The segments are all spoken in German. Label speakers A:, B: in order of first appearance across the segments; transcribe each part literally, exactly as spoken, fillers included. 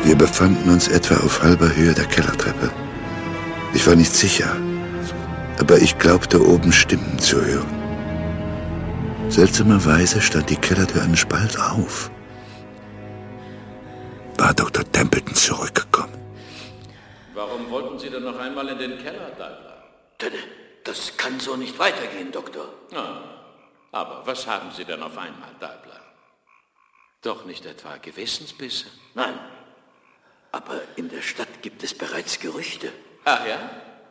A: Wir befanden uns etwa auf halber Höhe der Kellertreppe. Ich war nicht sicher, aber ich glaubte, oben Stimmen zu hören. Seltsamerweise stand die Kellertür einen Spalt auf. War Doktor Templeton zurückgekommen?
B: Warum wollten Sie denn noch einmal in den Keller, Deibler?
C: Das kann so nicht weitergehen, Doktor.
B: Ah, aber was haben Sie denn auf einmal, Deibler? Doch nicht etwa Gewissensbisse?
C: Nein, aber in der Stadt gibt es bereits Gerüchte.
B: Ach ja?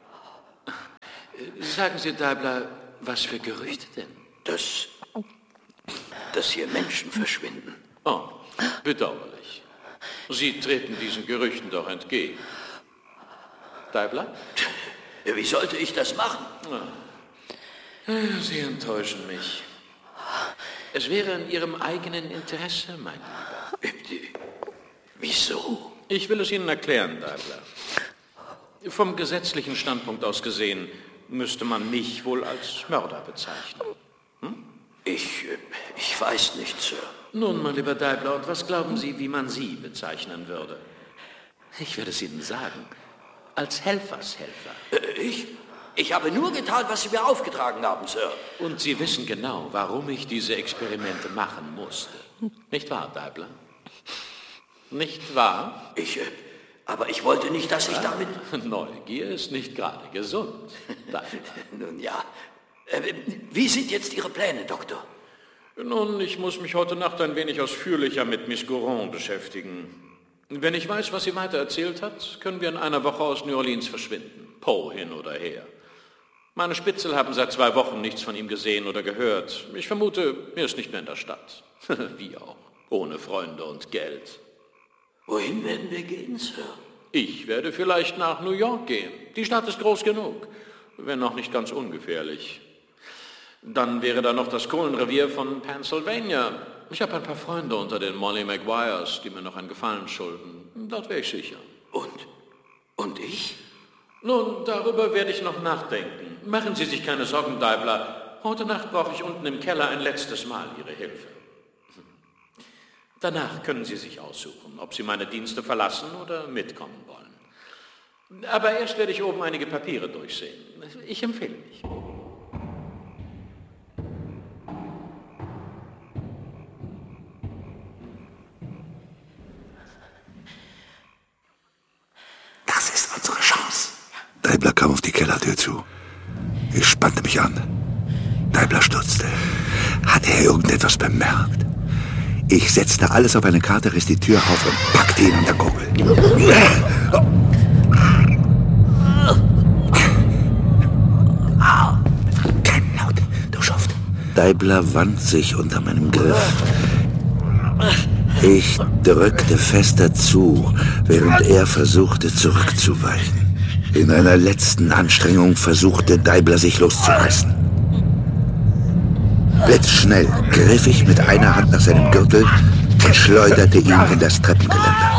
B: Sagen Sie, Deibler, was für Gerüchte denn?
C: Dass, dass hier Menschen verschwinden.
B: Oh, bedauerlich. Sie treten diesen Gerüchten doch entgegen. Deibler?
C: Wie sollte ich das machen?
B: Sie enttäuschen mich. Es wäre in Ihrem eigenen Interesse, mein Lieber.
C: Wieso?
B: Ich will es Ihnen erklären, Deibler. Vom gesetzlichen Standpunkt aus gesehen, müsste man mich wohl als Mörder bezeichnen. Hm?
C: Ich, ich weiß nicht, Sir.
B: Nun, mein lieber Deibler, und was glauben Sie, wie man Sie bezeichnen würde? Ich werde es Ihnen sagen. Als Helfershelfer.
C: Äh, ich? Ich habe nur getan, was Sie mir aufgetragen haben, Sir.
B: Und Sie wissen genau, warum ich diese Experimente machen musste. Nicht wahr, Deibler? Nicht wahr?
C: Ich, äh, aber ich wollte nicht, dass ich
B: ja?
C: damit...
B: Neugier ist nicht gerade gesund, Deibler.
C: Nun ja. Äh, wie sind jetzt Ihre Pläne, Doktor?
B: Nun, ich muss mich heute Nacht ein wenig ausführlicher mit Miss Goron beschäftigen. Wenn ich weiß, was sie weiter erzählt hat, können wir in einer Woche aus New Orleans verschwinden. Poe hin oder her. Meine Spitzel haben seit zwei Wochen nichts von ihm gesehen oder gehört. Ich vermute, er ist nicht mehr in der Stadt. Wie auch. Ohne Freunde und Geld.
C: Wohin werden wir gehen, Sir?
B: Ich werde vielleicht nach New York gehen. Die Stadt ist groß genug. Wenn auch nicht ganz ungefährlich. Dann wäre da noch das Kohlenrevier von Pennsylvania. Ich habe ein paar Freunde unter den Molly Maguires, die mir noch einen Gefallen schulden. Dort wäre ich sicher.
C: Und? Und ich?
B: Nun, darüber werde ich noch nachdenken. Machen Sie sich keine Sorgen, Deibler. Heute Nacht brauche ich unten im Keller ein letztes Mal Ihre Hilfe. Danach können Sie sich aussuchen, ob Sie meine Dienste verlassen oder mitkommen wollen. Aber erst werde ich oben einige Papiere durchsehen. Ich empfehle mich.
C: Das ist unsere Chance.
A: Deibler kam auf die Kellertür zu. Ich spannte mich an. Deibler stutzte. Hatte er irgendetwas bemerkt? Ich setzte alles auf eine Karte, riss die Tür auf und packte ihn an der Gurgel. Kein Laut, du Schuft. Deibler wand sich unter meinem Griff. Ich drückte fester zu, während er versuchte, zurückzuweichen. In einer letzten Anstrengung versuchte Deibler, sich loszureißen. Blitzschnell griff ich mit einer Hand nach seinem Gürtel und schleuderte ihn in das Treppengeländer.